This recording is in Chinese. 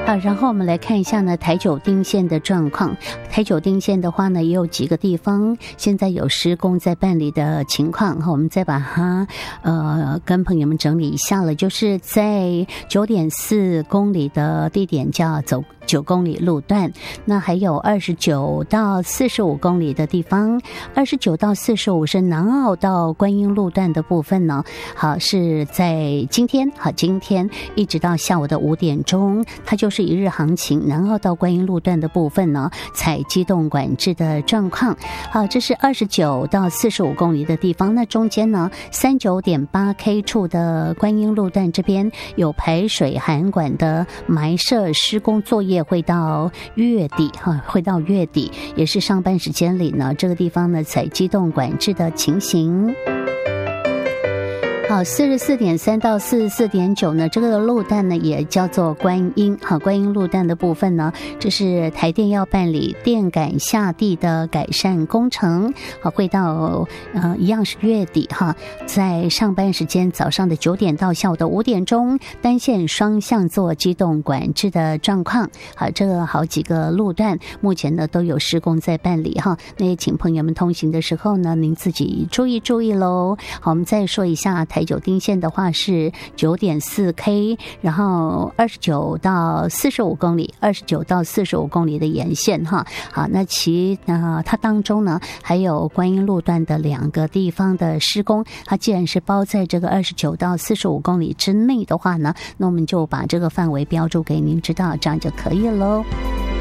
好，然后我们来看一下呢台九丁线的状况。台九丁线的话呢，也有几个地方现在有施工在办理的情况，我们再把它跟朋友们整理一下了。就是在9.4公里的地点叫走9公里路段，那还有29到45公里的地方，29到45是南澳到观音路段的部分呢。好，是在今天一直到下午的5点钟，它就是一日行情。南澳到观音路段的部分呢，采机动管制的状况。好，这是29到45公里的地方。那中间呢，39.8K 处的观音路段这边有排水涵管的埋设施工作业，会到月底也是上班时间里呢，这个地方呢采机动管制的情形。好，44.3到44.9呢，这个路段呢也叫做观音。好，观音路段的部分呢，这是台电要办理电感下地的改善工程。好，会到一样是月底哈，在上班时间早上的9点到下午的5点钟，单线双向做机动管制的状况。好，这个好几个路段目前呢都有施工在办理哈，那也请朋友们通行的时候呢，您自己注意喽。好，我们再说一下台九丁线的话是9.4K， 然后29到45公里，29到45公里的沿线哈。好，那它当中呢还有观音路段的2个地方的施工，它既然是包在这个29到45公里之内的话呢，那我们就把这个范围标注给您知道，这样就可以喽。